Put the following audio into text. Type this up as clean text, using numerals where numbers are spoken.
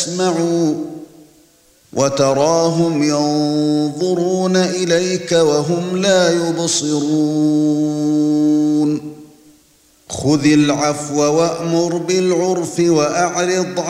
يسمعوا وتراهم ينظرون إليك وهم لا يبصرون خذ العفو وأمر بالعرف وأعرض